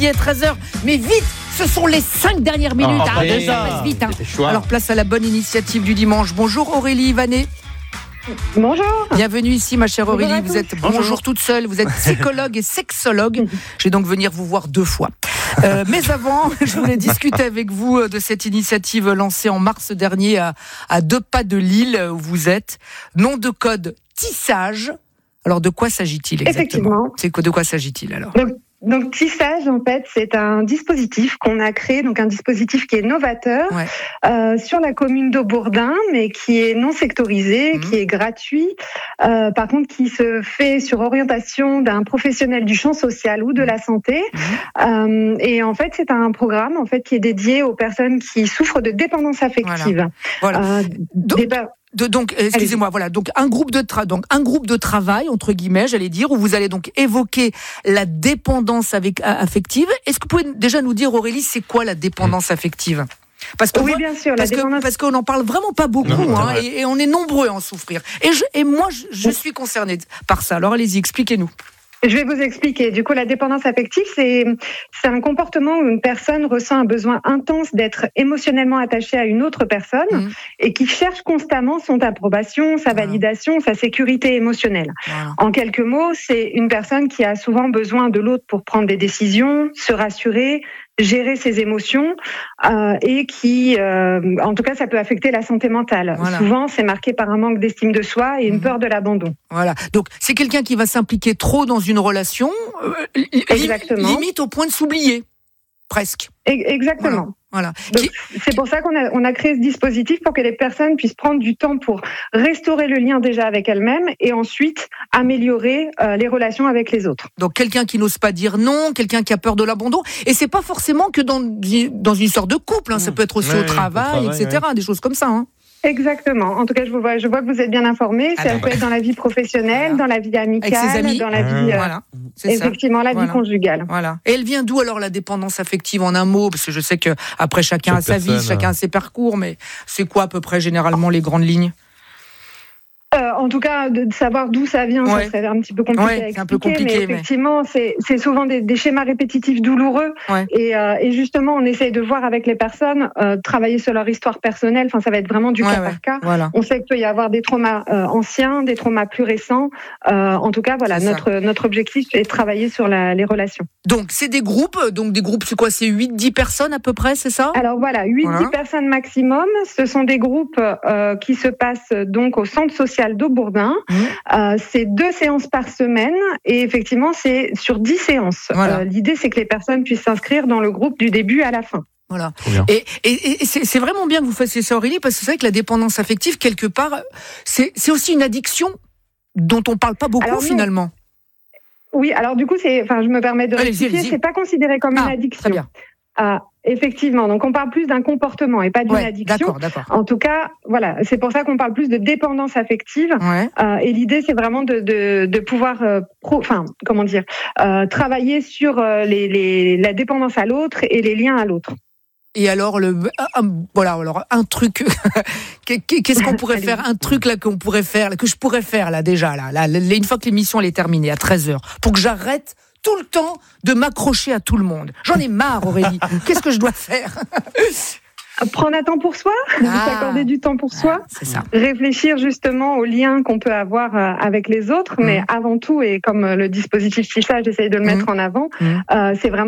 Il est 13h, mais vite, ce sont les 5 dernières minutes. Ça passe vite. Alors place à la bonne initiative du dimanche. Bonjour Aurélie Vanet. Bonjour. Bienvenue ici ma chère Aurélie, vous êtes bonjour toute seule, vous êtes psychologue et sexologue. Je vais donc venir vous voir 2 fois. Mais avant, je voulais discuter avec vous de cette initiative lancée en mars dernier à 2 pas de Lille où vous êtes. Nom de code Tissage. Alors de quoi s'agit-il exactement ? De quoi s'agit-il alors ? Donc Tissage, en fait, c'est un dispositif qu'on a créé, donc un dispositif qui est novateur sur la commune d'Aubourdin, mais qui est non sectorisé, qui est gratuit. Par contre, qui se fait sur orientation d'un professionnel du champ social ou de la santé. Et en fait, c'est un programme qui est dédié aux personnes qui souffrent de dépendance affective. Voilà. Donc, excusez-moi, voilà. Donc, un groupe de travail, entre guillemets, j'allais dire, où vous allez donc évoquer la dépendance affective. Est-ce que vous pouvez déjà nous dire, Aurélie, c'est quoi la dépendance affective ? Parce que bien sûr. Parce qu'on n'en parle vraiment pas beaucoup, et on est nombreux à en souffrir. Et moi, je suis concernée par ça. Alors, allez-y, expliquez-nous. Je vais vous expliquer. Du coup, la dépendance affective, c'est un comportement où une personne ressent un besoin intense d'être émotionnellement attachée à une autre personne et qui cherche constamment son approbation, sa validation, sa sécurité émotionnelle. En quelques mots, c'est une personne qui a souvent besoin de l'autre pour prendre des décisions, se rassurer, gérer ses émotions et qui, en tout cas, ça peut affecter la santé mentale. Souvent, c'est marqué par un manque d'estime de soi et une peur de l'abandon. Voilà. Donc, c'est quelqu'un qui va s'impliquer trop dans une relation, limite au point de s'oublier, presque. Exactement. Voilà. Donc, c'est pour ça qu'on a créé ce dispositif pour que les personnes puissent prendre du temps pour restaurer le lien déjà avec elles-mêmes et ensuite améliorer les relations avec les autres. Donc quelqu'un qui n'ose pas dire non, quelqu'un qui a peur de l'abandon, et c'est pas forcément que dans une sorte de couple, ça peut être aussi au travail, etc., des choses comme ça. Exactement. En tout cas, je vois que vous êtes bien informés. Ça peut être dans la vie professionnelle, dans la vie amicale, avec ses amis, dans la vie, effectivement, la vie conjugale. Voilà. Et elle vient d'où alors la dépendance affective en un mot ? Parce que je sais que après chacun a sa vie, chacun a ses parcours, mais c'est quoi à peu près généralement les grandes lignes ? En tout cas, de savoir d'où ça vient, ça serait un petit peu compliqué à expliquer. Un peu compliqué, mais effectivement, c'est souvent des schémas répétitifs douloureux. Et justement, on essaye de voir avec les personnes, travailler sur leur histoire personnelle. Enfin, ça va être vraiment du cas par cas. On sait qu'il peut y avoir des traumas anciens, des traumas plus récents. En tout cas, notre objectif est de travailler sur les relations. Donc, c'est des groupes. Donc, des groupes, c'est quoi ? C'est 8-10 personnes à peu près, c'est ça ? Alors voilà, 8-10 personnes maximum. Ce sont des groupes qui se passent donc au centre social d'Aubourdin. C'est 2 séances par semaine et effectivement c'est sur 10 séances. L'idée c'est que les personnes puissent s'inscrire dans le groupe du début à la fin. Voilà. Et c'est vraiment bien que vous fassiez ça, Aurélie, parce que c'est vrai que la dépendance affective, quelque part, c'est aussi une addiction dont on parle pas beaucoup finalement. Oui, alors du coup, je me permets de rectifier, c'est pas considéré comme une addiction. Très bien. Effectivement, donc on parle plus d'un comportement et pas d'une addiction. D'accord. En tout cas, voilà, c'est pour ça qu'on parle plus de dépendance affective. Et l'idée, c'est vraiment de pouvoir, travailler sur la dépendance à l'autre et les liens à l'autre. Et alors, un truc, qu'est-ce qu'on pourrait faire ? Un truc là qu'on pourrait faire, que je pourrais faire là déjà, là, une fois que l'émission elle est terminée à 13h, pour que j'arrête tout le temps de m'accrocher à tout le monde. J'en ai marre, Aurélie. Qu'est-ce que je dois faire ? Prendre un temps pour soi, s'accorder du temps pour soi, c'est ça. Réfléchir justement aux liens qu'on peut avoir avec les autres, mais avant tout, et comme le dispositif Tissage essaye de le mettre en avant, c'est vraiment